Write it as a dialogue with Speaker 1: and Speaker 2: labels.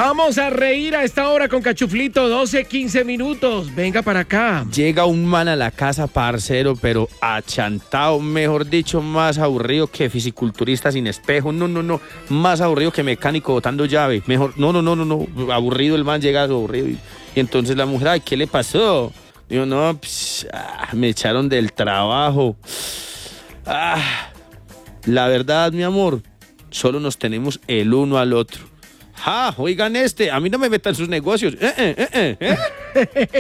Speaker 1: Vamos a reír a esta hora con Cachuflito, 12-15 minutos. Venga para acá.
Speaker 2: Llega un man a la casa, parcero, pero achantado, mejor dicho, más aburrido que fisiculturista sin espejo. No, más aburrido que mecánico botando llave. Mejor, no, aburrido el man, llega aburrido. Y entonces la mujer, ay, ¿qué le pasó? Digo, no, me echaron del trabajo. La verdad, mi amor, solo nos tenemos el uno al otro. Oigan a mí no me metan sus negocios.